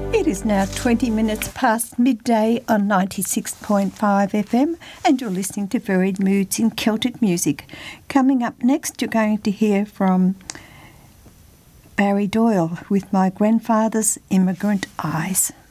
It is now 20 minutes past midday on 96.5 FM, and you're listening to Varied Moods in Celtic Music. Coming up next, you're going to hear from Barry Doyle with My Grandfather's Immigrant Eyes.